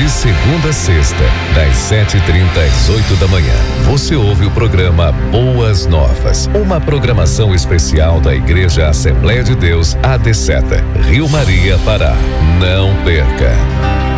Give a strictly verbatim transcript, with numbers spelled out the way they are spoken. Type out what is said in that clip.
segunda a sexta, das sete e trinta às oito da manhã, você ouve o programa Boas Novas, uma programação especial da Igreja Assembleia de Deus A D Seta, Rio Maria, Pará. Não perca!